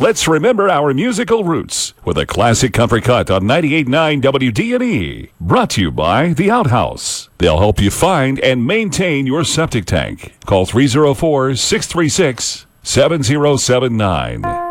Let's remember our musical roots with a classic country cut on 98.9 WD&E. Brought to you by The Outhouse. They'll help you find and maintain your septic tank. Call 304-636-7079.